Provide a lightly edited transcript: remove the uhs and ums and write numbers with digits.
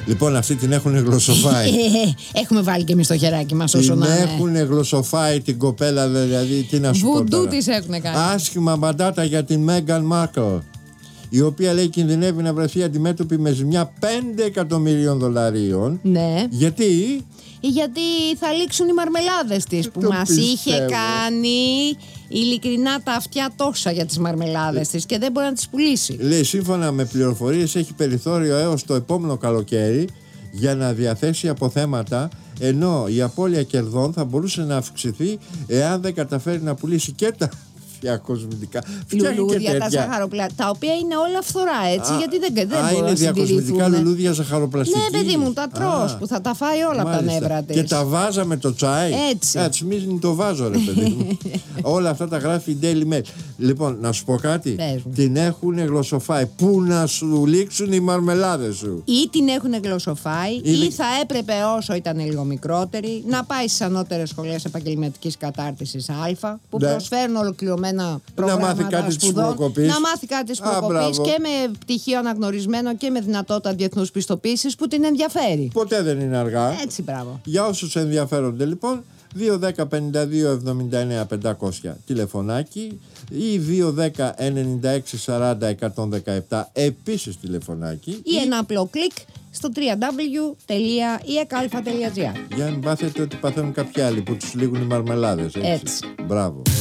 Λοιπόν, αυτοί την έχουν γλωσσοφάει. Έχουμε βάλει και εμείς το χεράκι μας όσο την να είναι. έχουν γλωσσοφάει την κοπέλα, δηλαδή. Τι να σου πω Βουντού τώρα. τις έχουν κάνει. Άσχημα μπαντάτα για την Μέγαν Μάρκλ, η οποία λέει κινδυνεύει να βρεθεί αντιμέτωπη με ζημιά $5 εκατομμυρίων. Ναι. Γιατί? Γιατί θα λήξουν οι μαρμελάδες της που Το μας πιστεύω. είχε κάνει ειλικρινά τα αυτιά τόσα για τις μαρμελάδες της και δεν μπορεί να τις πουλήσει. Λέει, σύμφωνα με πληροφορίες, έχει περιθώριο έως το επόμενο καλοκαίρι για να διαθέσει αποθέματα, ενώ η απώλεια κερδών θα μπορούσε να αυξηθεί εάν δεν καταφέρει να πουλήσει και τα διακοσμητικά. Λουλούδια, τα ζαχαροπλαστικά, τα οποία είναι όλα φθορά, έτσι, γιατί δεν μπορούν να είναι διακοσμητικά συντηρηθούν. λουλούδια ζαχαροπλαστική. Ναι, παιδί μου, τα τρως που θα τα φάει όλα από τα νεύρα της. Και τα βάζα με το τσάι. Έτσι. Της μείνει το βάζω, ρε παιδί μου. Όλα αυτά τα γράφει η Daily Mail. Λοιπόν, να σου πω κάτι. Την έχουν γλωσσοφάει. Πού να σου λήξουν οι μαρμελάδες σου. Ή την έχουν γλωσσοφάει, ή θα έπρεπε όσο ήταν λίγο μικρότερη να πάει στις ανώτερες σχολές επαγγελματικής κατάρτισης Α, που προσφέρουν ολοκληρωμένα προγράμματα σπουδών. Να μάθει κάτι της προκοπής και με πτυχίο αναγνωρισμένο και με δυνατότητα διεθνούς πιστοποίησης που την ενδιαφέρει. Ποτέ δεν είναι αργά. Έτσι, μπράβο. Για όσους ενδιαφέρονται, λοιπόν, 210-52-79-500 τηλεφωνάκι ή 210-96-40-117 επίσης τηλεφωνάκι, ή ένα απλό κλικ στο www.ekalfa.gr. για να μάθετε ότι παθαίνουν κάποιοι άλλοι που τους λήγουν οι μαρμελάδες. Έτσι. Μπράβο.